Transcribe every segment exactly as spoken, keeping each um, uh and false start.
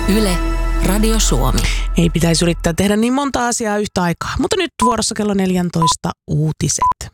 Yle, Radio Suomi. Ei pitäisi yrittää tehdä niin monta asiaa yhtä aikaa, mutta nyt vuorossa kello neljätoista uutiset.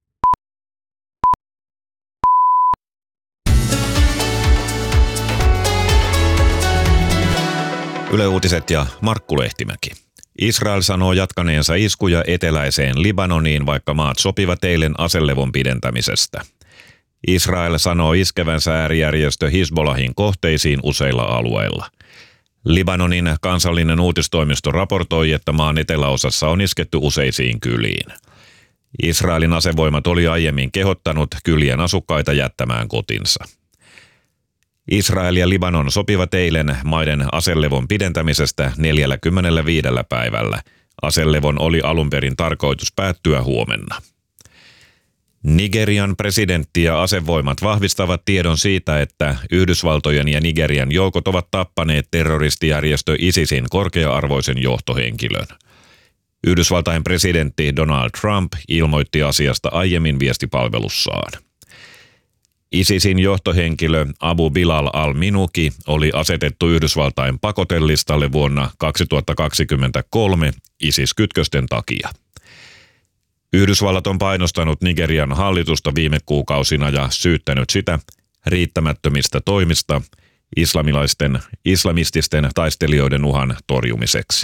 Yle Uutiset ja Markku Lehtimäki. Israel sanoo jatkaneensa iskuja eteläiseen Libanoniin, vaikka maat sopivat eilen aselevon pidentämisestä. Israel sanoo iskevänsä äärijärjestö Hizbollahin kohteisiin useilla alueilla. Libanonin kansallinen uutistoimisto raportoi, että maan eteläosassa on isketty useisiin kyliin. Israelin asevoimat oli aiemmin kehottanut kylien asukkaita jättämään kotinsa. Israel ja Libanon sopivat eilen maiden aselevon pidentämisestä neljäkymmentäviisi päivällä. Aselevon oli alun perin tarkoitus päättyä huomenna. Nigerian presidentti ja asevoimat vahvistavat tiedon siitä, että Yhdysvaltojen ja Nigerian joukot ovat tappaneet terroristijärjestö ISISin korkea-arvoisen johtohenkilön. Yhdysvaltain presidentti Donald Trump ilmoitti asiasta aiemmin viestipalvelussaan. ISISin johtohenkilö Abu Bilal al-Minuki oli asetettu Yhdysvaltain pakotelistalle vuonna kaksituhattakaksikymmentäkolme ISIS-kytkösten takia. Yhdysvallat on painostanut Nigerian hallitusta viime kuukausina ja syyttänyt sitä riittämättömistä toimista islamilaisten, islamististen taistelijoiden uhan torjumiseksi.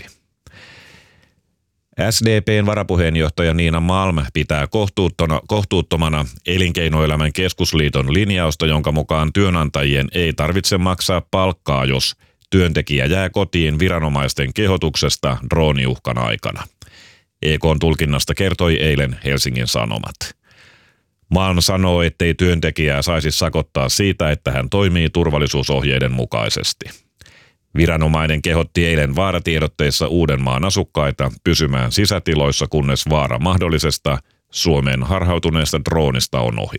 S D P:n varapuheenjohtaja Niina Malm pitää kohtuuttomana Elinkeinoelämän keskusliiton linjausta, jonka mukaan työnantajien ei tarvitse maksaa palkkaa, jos työntekijä jää kotiin viranomaisten kehotuksesta drooniuhkan aikana. E K:n tulkinnasta kertoi eilen Helsingin Sanomat. Malm sanoo, ettei työntekijää saisi sakottaa siitä, että hän toimii turvallisuusohjeiden mukaisesti. Viranomainen kehotti eilen vaaratiedotteissa Uudenmaan asukkaita pysymään sisätiloissa, kunnes vaara mahdollisesta Suomeen harhautuneesta droonista on ohi.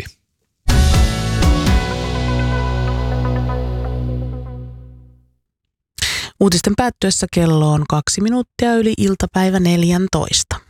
Uutisten päättyessä kello on kaksi minuuttia yli iltapäivä neljätoista.